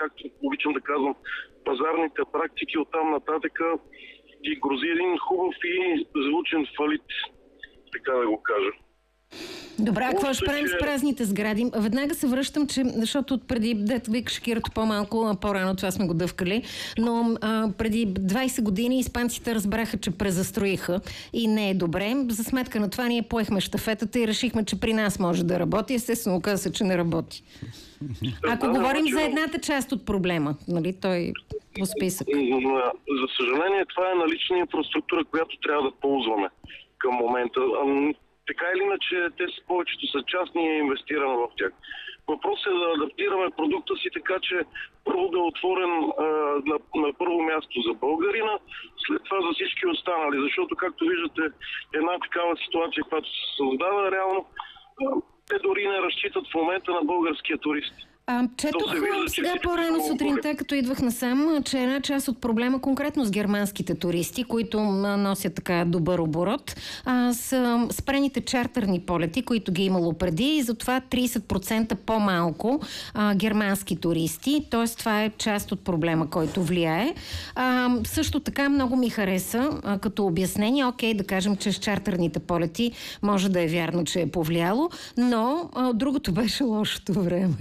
както обичам да казвам, пазарните практики, оттам нататъка ги грози един хубав и звучен фалит, така да го кажа. Добре, а какво ще правим с празните сгради? Веднага се връщам, защото преди, дето викаш Кирото по-малко, по-рано това сме го дъвкали, но преди 20 години испанците разбраха, че презастроиха и не е добре. За сметка на това ние поехме щафетата и решихме, че при нас може да работи. Естествено, оказа се, че не работи. Ако говорим за едната част от проблема, нали, той по списък. За съжаление, това е налична инфраструктура, която трябва да ползваме към момента. Така или иначе, те повечето са частни и инвестираме в тях. Въпросът е да адаптираме продукта си така, че първо да е отворен на първо място за българина, след това за всички останали. Защото, както виждате, една такава ситуация, която се създава реално, те дори не разчитат в момента на българския турист. Четох сега по-рано сутринта, като идвах насам, че една част от проблема, конкретно с германските туристи, които носят така добър оборот, са спрените чартърни полети, които ги имало преди, и затова 30% по-малко германски туристи. Т.е. това е част от проблема, който влияе. Също така много ми хареса като обяснение. Окей, да кажем, че с чартърните полети може да е вярно, че е повлияло, но другото беше лошото време.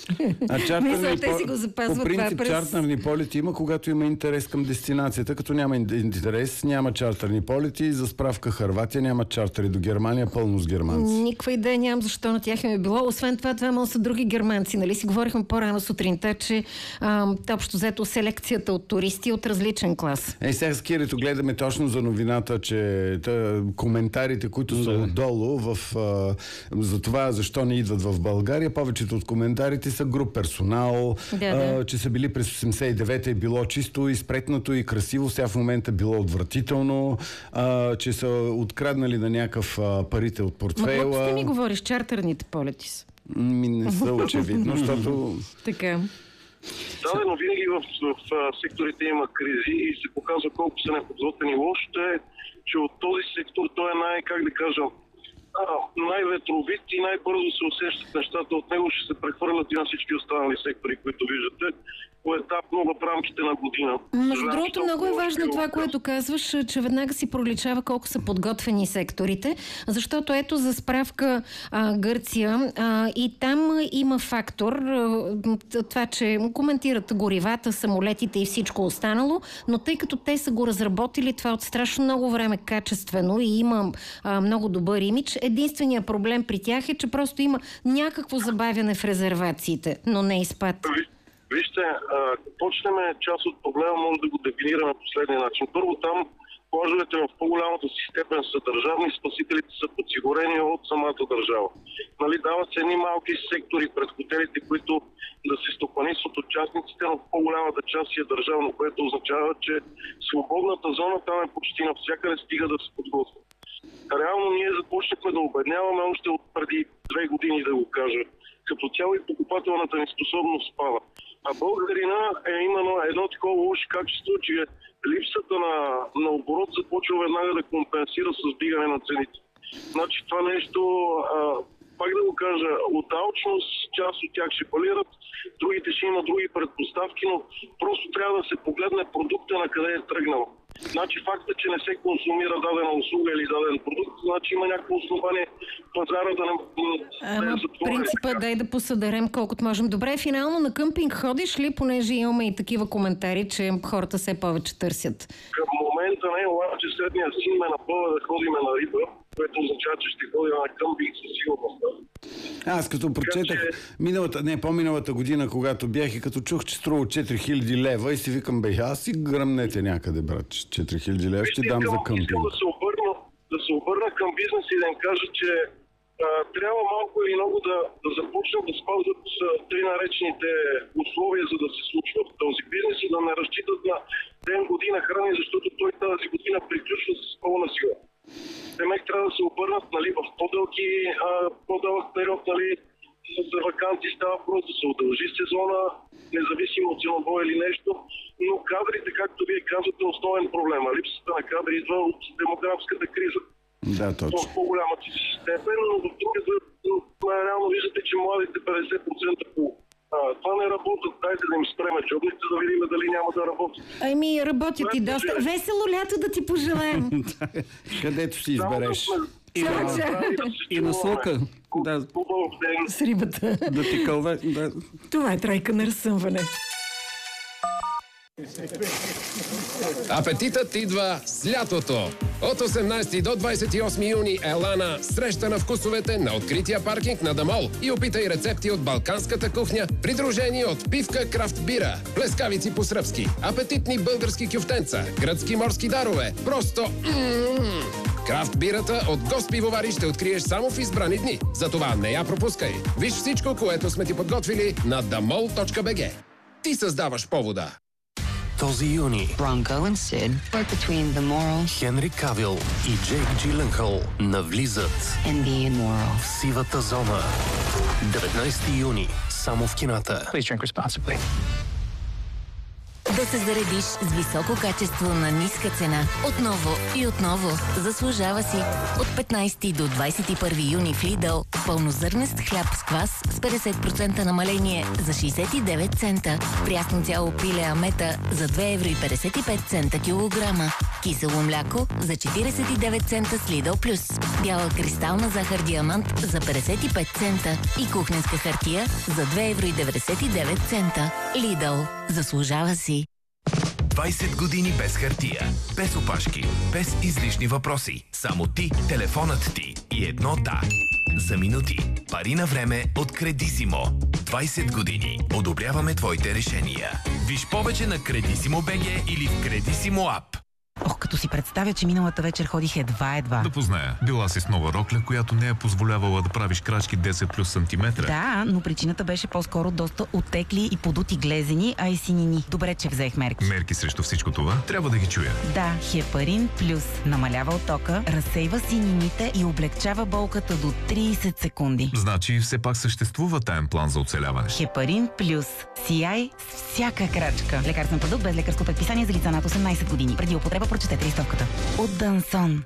По принцип чартърни полети има, когато има интерес към дестинацията. Като няма интерес, няма чартърни полети. За справка, Хърватия няма чартери до Германия, пълно с германци. Никаква идея нямам защо на тях е било. Освен това, двама са други германци. Нали си говорихме по-рано сутринта, че общо взето селекцията от туристи от различен клас. Сега с Кирито гледаме точно за новината, че коментарите, които са отдолу за това защо не идват в България, повечето от коментарите са груп персонал, че са били през 89-та и било чисто и спретнато и красиво, сега в момента било отвратително, че са откраднали на някакъв парите от портфейла. Какво ти ми говориш? Чартърните полети са? Не са очевидно, защото... Така. Да, но винаги в секторите има кризи и се показва колко са неподготвени. Лошото е, че от този сектор той е как да кажа, най-ветровит и най-бързо се усещат нещата от него, ще се прехвърлят и на всички останали сектори, които виждате, поетапно в рамките на година. Между другото, много е важно това, което казваш, че веднага си проличава колко са подготвени секторите, защото ето за справка Гърция и там има фактор, това, че коментират горивата, самолетите и всичко останало, но тъй като те са го разработили това от страшно много време качествено и има много добър имидж, единственият проблем при тях е, че просто има някакво забавяне в резервациите, но не изпад. Вижте, почнем част от проблема, може да го дефинираме последния начин. Първо там плажовете в по-голямата си степен са държавни, спасителите са подсигурени от самата държава. Нали, дават се едни малки сектори пред хотелите, които да се стопанисват от частниците, но в по-голямата част си е държавно, което означава, че свободната зона там е почти навсякъде, стига да се подготвя. Реално ние започнахме да обедняваме още от преди 2 години, да го кажа. Като цяло и покупателната ни способност спада. А българина е именно едно такова лошо качество, че липсата на оборот започва веднага да компенсира с вдигане на цените. Значи това нещо, пак да го кажа, от алчност част от тях ще фалират, другите ще имат други предпоставки, но просто трябва да се погледне продукта на къде е тръгнал. Значи факта, че не се консумира дадена услуга или даден продукт, значи има някакво основание пазара да не е затворен. Принципа дай да посъдерем колкото можем. Добре, финално на къмпинг ходиш ли, понеже имаме и такива коментари, че хората все повече търсят? Към момента не, обаче средния син ме напъва да ходиме на риба, което означава, че ще ходим на къмпинг със сигурност. Аз като прочетах по-миналата година, когато бях и като чух, че струва 4000 лева и си викам, аз си гръмнете някъде, брат, 4000 лева ще дам за къмпинг. Искам да се обърна към бизнес и да им кажа, че трябва малко или много да започнат да спазват тъй наречените условия, за да се случва в този бизнес и да не разчитат на ден година храни, защото той тази година приключва с пълна сила. Демек трябва да се обърнат в по-дълъг период, за ваканции става просто да се удължи сезона, независимо от ценовое или нещо, но кадрите, както вие казвате, е основен проблем. Липсата на кадри идва от демографската криза. Да, точно. В по-голямата си степен, но в другата реално виждате, че младите 50% Това не работят. Дайте да им спреме джобните, да видим дали няма да работят. Ами, работят и доста. Весело лято да ти пожелаем. Където си избереш. И на слъка. Да. С рибата. Да ти кълве. Да. Това е тройка на разсъмване. Апетитът идва с лятото. От 18 до 28 юни ела на среща на вкусовете на открития паркинг на Дамол и опитай рецепти от балканската кухня, придружени от пивка крафт бира, плескавици по-сръбски, апетитни български кюфтенца, гръцки морски дарове. Просто крафт бирата от Гост пивовари ще откриеш само в избрани дни. Затова не я пропускай. Виж всичко, което сме ти подготвили на damol.bg. Ти създаваш повода. Този юни Bronco and Sid work between the moral Хенри Кавил и Джейк Джиленхъл навлизат and the immoral. в сивата зона. 19 юни, само в кината. Please drink responsibly. Да се заредиш с високо качество на ниска цена. Отново и отново. Заслужава си. От 15 до 21 юни в Lidl пълнозърнест хляб с квас с 50% намаление за 69 цента. Прясно цяло пиле амета за 2,55 евро килограма. Кисело мляко за 49 цента с Lidl+. Бяла кристална захар диамант за 55 цента. И кухненска хартия за 2,99 евро. Lidl. Заслужава си. 20 години без хартия, без опашки, без излишни въпроси. Само ти, телефонът ти и едно да. За минути. Пари на време от Кредисимо. 20 години. Одобряваме твоите решения. Виж повече на Кредисимо БГ или в Кредисимо ап. Ох, като си представя, че миналата вечер ходих едва. Да позная. Била си с нова рокля, която не е позволявала да правиш крачки 10 плюс сантиметра. Да, но причината беше по-скоро доста отекли и подути глезени, а и синини. Добре, че взех мерки. Мерки срещу всичко това? Трябва да ги чуя. Да, Хепарин Плюс намалява оттока, разсейва синините и облегчава болката до 30 секунди. Значи все пак съществува таен план за оцеляване. Хепарин Плюс. Сияй с всяка крачка. Лекарствен продукт без лекарско предписание за лица над 18 години. Преди употреба прочетете листовката. От Дансон.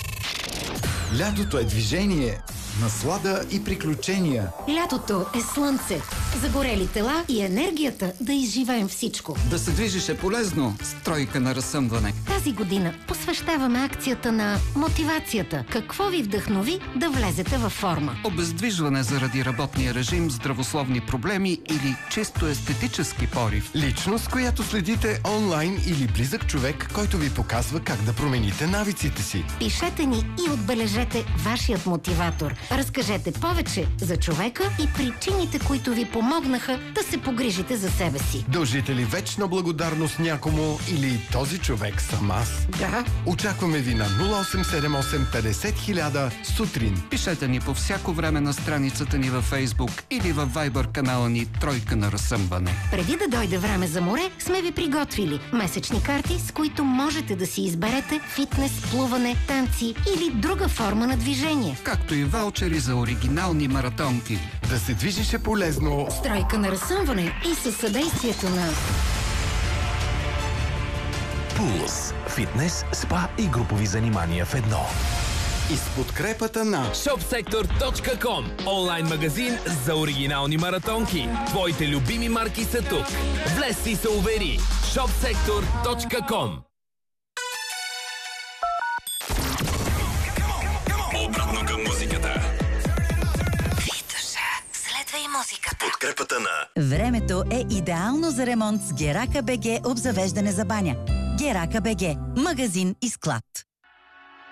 Лятото е движение, наслада и приключения. Лятото е слънце, загорели тела и енергията да изживеем всичко. Да се движиш е полезно с тройка на разсъмване. Тази година посвещаваме акцията на мотивацията. Какво ви вдъхнови да влезете във форма? Обездвижване заради работния режим, здравословни проблеми или чисто естетически порив. Личност, която следите онлайн или близък човек, който ви показва как да промените навиците си. Пишете ни и отбележете вашият мотиватор. Разкажете повече за човека и причините, които ви помогнаха да се погрижите за себе си. Дължите ли вечна благодарност някому или този човек съм аз? Да. Очакваме ви на 0878 50 000 сутрин. Пишете ни по всяко време на страницата ни във Фейсбук или във Viber канала ни Тройка на разсъмване. Преди да дойде време за море, сме ви приготвили месечни карти, с които можете да си изберете фитнес, плуване, танци или друга форма на движение. Както и ваучери за оригинални маратонки. Да се движиш е полезно. С Тройка на разсъмване и със съдействието на Пулс. Фитнес, спа и групови занимания в едно. И с подкрепата на shopsektor.com. Онлайн магазин за оригинални маратонки. Твоите любими марки са тук. Влез и се увери. shopsektor.com. Обратно към музиката. Следва и музиката. Подкрепата на Времето е идеално за ремонт с Герака БГ обзавеждане за баня. Герака БГ. Магазин и склад.